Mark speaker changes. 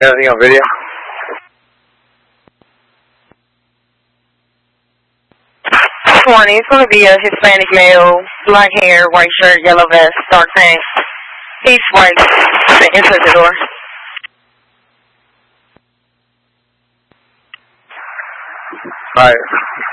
Speaker 1: Anything on video?
Speaker 2: It's going to be a Hispanic male, black hair, white shirt, yellow vest, dark pants. He's right inside the door.
Speaker 1: Alright.